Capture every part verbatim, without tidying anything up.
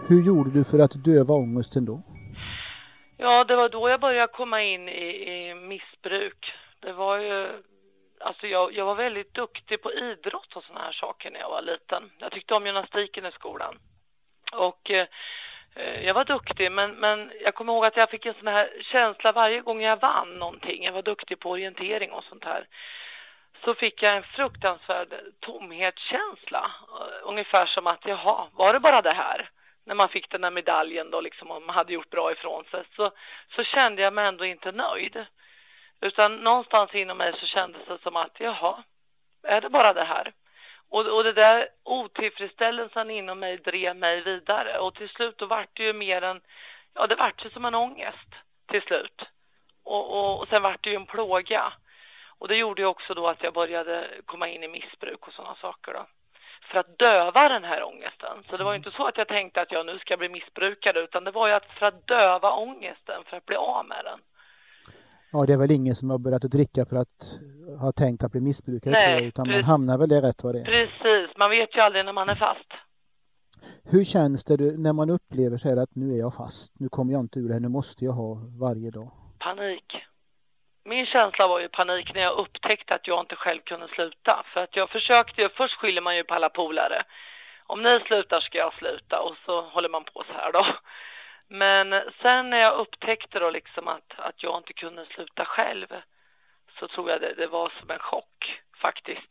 Hur gjorde du för att döva ångesten då? Ja, det var då jag började komma in i, i missbruk. Det var ju... Alltså jag, jag var väldigt duktig på idrott och såna här saker när jag var liten. Jag tyckte om gymnastiken i skolan. Och eh, jag var duktig, men, men jag kommer ihåg att jag fick en sån här känsla varje gång jag vann någonting. Jag var duktig på orientering och sånt här. Så fick jag en fruktansvärd tomhetskänsla. Ungefär som att, jaha, var det bara det här? När man fick den här medaljen då liksom, och man hade gjort bra ifrån sig. Så, så kände jag mig ändå inte nöjd. Utan någonstans inom mig så kändes det som att, jaha, är det bara det här? Och, och det där otillfredsställelsen inom mig drev mig vidare. Och till slut då vart det ju mer en, ja det vart ju som en ångest till slut. Och, och, och sen vart det ju en plåga. Och det gjorde ju också då att jag började komma in i missbruk och sådana saker då. För att döva den här ångesten. Så det var ju inte så att jag tänkte att jag nu ska bli missbrukare, utan det var ju att för att döva ångesten, för att bli av med den. Ja, det är väl ingen som har börjat att dricka för att ha tänkt att bli missbrukare. Nej, tror jag, utan precis. Man hamnar väl det rätt vad det är. Precis, man vet ju aldrig när man är fast. Hur känns det när man upplever så här att nu är jag fast, nu kommer jag inte ur det här, nu måste jag ha varje dag? Panik. Min känsla var ju panik när jag upptäckte att jag inte själv kunde sluta. För att jag försökte ju, först skyller man ju på alla polare. Om ni slutar ska jag sluta, och så håller man på så här då. Men sen när jag upptäckte då liksom att, att jag inte kunde sluta själv, så tror jag det, det var som en chock faktiskt.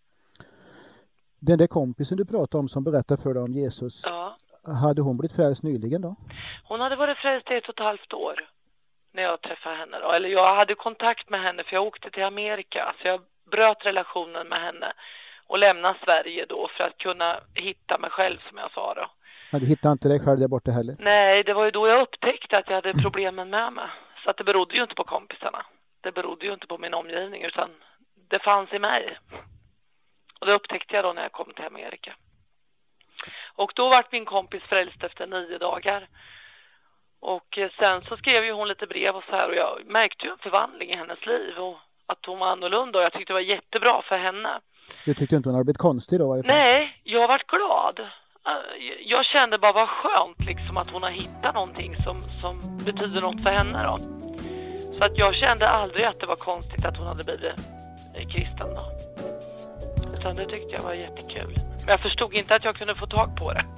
Den där kompisen du pratade om som berättade för dig om Jesus, Ja. hade hon blivit frälst nyligen då? Hon hade varit frälst i ett och ett halvt år när jag träffade henne då. Eller jag hade kontakt med henne för jag åkte till Amerika. Så jag bröt relationen med henne och lämnade Sverige då för att kunna hitta mig själv, som jag sa då. Men du hittade inte dig själv där borta heller? Nej, det var ju då jag upptäckte att jag hade problemen med mig. Så att det berodde ju inte på kompisarna. Det berodde ju inte på min omgivning, utan det fanns i mig. Och det upptäckte jag då när jag kom till Amerika. Och då var min kompis frälst efter nio dagar. Och sen så skrev ju hon lite brev och så här, och jag märkte ju en förvandling i hennes liv och att hon var annorlunda, och jag tyckte det var jättebra för henne. Du tyckte inte hon hade blivit konstig då? Nej, jag har varit glad. Jag kände bara vad skönt liksom att hon har hittat någonting som, som betyder något för henne då. Så att jag kände aldrig att det var konstigt att hon hade blivit kristen då. Utan det tyckte jag var jättekul. Men jag förstod inte att jag kunde få tag på det.